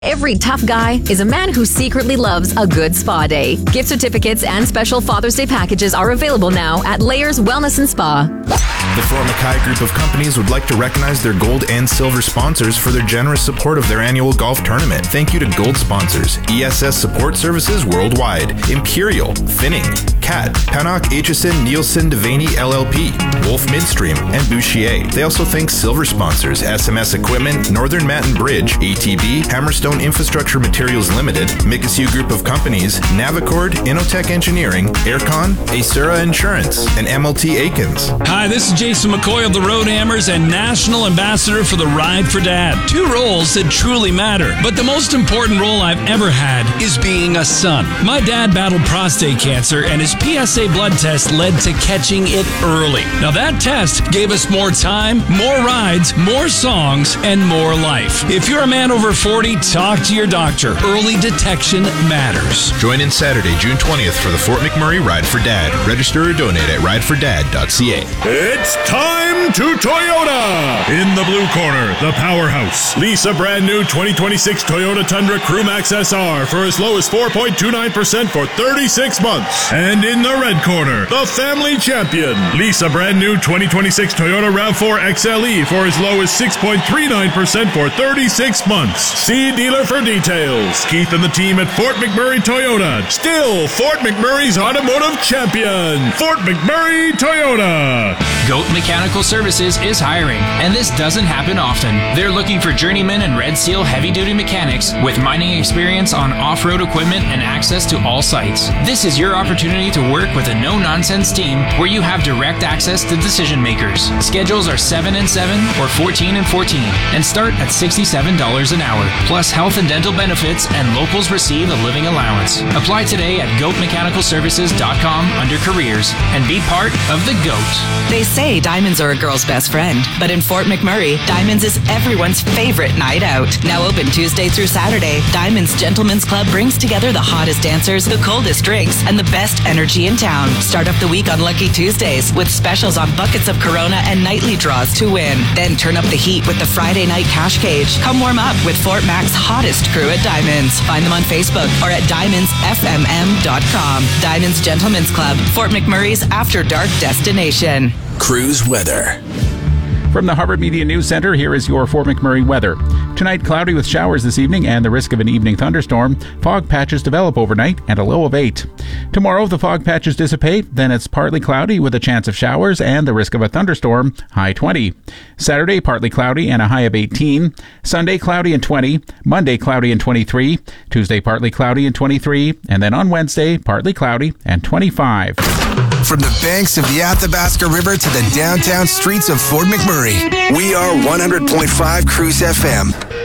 Every tough guy is a man who secretly loves a good spa day. Gift certificates and special Father's Day packages are available now at Layers Wellness and Spa. The Fort McKay Group of Companies would like to recognize their gold and silver sponsors for their generous support of their annual golf tournament. Thank you to gold sponsors: ESS Support Services Worldwide, Imperial, Finning, Cat, Panock, Aitchison, Nielsen, Devaney, LLP, Wolf Midstream, and Bouchier. They also thank silver sponsors: SMS Equipment, Northern Matten Bridge, ATB, Hammerstone Infrastructure Materials Limited, Mikisew Group of Companies, Navicord, Innotech Engineering, Aircon, Acera Insurance, and MLT Aikens. Hi, this is Jason McCoy of the Road Hammers and National Ambassador for the Ride for Dad. Two roles that truly matter, but the most important role I've ever had is being a son. My dad battled prostate cancer, and his PSA blood test led to catching it early. Now that test gave us more time, more rides, more songs, and more life. If you're a man over 40, talk to your doctor. Early detection matters. Join in Saturday, June 20th for the Fort McMurray Ride for Dad. Register or donate at ridefordad.ca. It's time to Toyota! In the blue corner, the powerhouse. Lease a brand new 2026 Toyota Tundra Crewmax SR for as low as 4.29% for 36 months. And in the red corner, the family champion. Lease a brand new 2026 Toyota RAV4 XLE for as low as 6.39% for 36 months. See dealer for details. Keith and the team at Fort McMurray Toyota. Still Fort McMurray's automotive champion. Fort McMurray Toyota. Goat Mechanical Services is hiring, and this doesn't happen often. They're looking for journeymen and Red Seal heavy-duty mechanics with mining experience on off-road equipment and access to all sites. This is your opportunity to work with a no-nonsense team where you have direct access to decision makers. Schedules are 7 and 7 or 14 and 14 and start at $67 an hour, plus health and dental benefits, and locals receive a living allowance. Apply today at goatmechanicalservices.com under careers and be part of the GOAT. They say diamonds are a girl's best friend, but in Fort McMurray, Diamonds is everyone's favorite night out. Now open Tuesday through Saturday, Diamonds Gentlemen's Club brings together the hottest dancers, the coldest drinks, and the best energy in town. Start off the week on Lucky Tuesdays with specials on buckets of Corona and nightly draws to win. Then turn up the heat with the Friday night cash cage. Come warm up with Fort Mac's hottest crew at Diamonds. Find them on Facebook or at diamondsfmm.com. Diamonds Gentlemen's Club, Fort McMurray's after dark destination. Cruise weather. From the Harvard Media News Center, here is your Fort McMurray weather. Tonight, cloudy with showers this evening and the risk of an evening thunderstorm. Fog patches develop overnight and a low of 8. Tomorrow, the fog patches dissipate, then it's partly cloudy with a chance of showers and the risk of a thunderstorm, high 20. Saturday, partly cloudy and a high of 18. Sunday, cloudy and 20. Monday, cloudy and 23. Tuesday, partly cloudy and 23. And then on Wednesday, partly cloudy and 25. From the banks of the Athabasca River to the downtown streets of Fort McMurray, we are 100.5 Cruise FM.